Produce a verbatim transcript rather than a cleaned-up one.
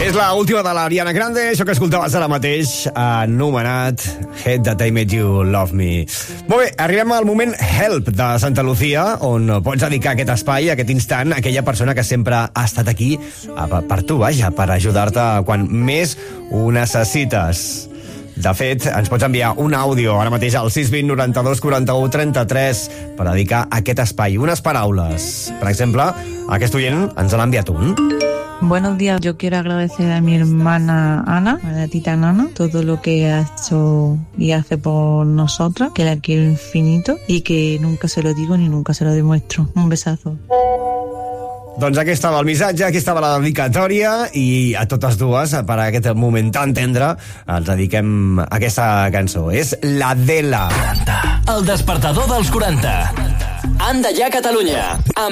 És l'última de l'Ariana Grande, això que escoltaves ara mateix, anomenat Head That I Made You Love Me. Molt bé, arribem al moment Help de Santa Lucía, on pots dedicar aquest espai, aquest instant, a aquella persona que sempre ha estat aquí per tu, vaja, per ajudar-te quan més ho necessites. De fet, ens pots enviar un àudio ara mateix al sis vint noranta-dos quaranta-u trenta-tres per dedicar a aquest espai unes paraules. Per exemple, aquest oient ens l'ha enviat un. Buenos días, yo quiero agradecer a mi hermana Ana, a la tita Nana, todo lo que ha hecho y hace por nosotras, que la quiero infinito y que nunca se lo digo ni nunca se lo demuestro. Un besazo. Doncs aquí estava el missatge, aquí estava la dedicatòria i a totes dues, per a aquest moment tan tendre, ens dediquem a aquesta cançó. És l'Adela. El despertador dels quaranta. Anda ja, Catalunya. Amb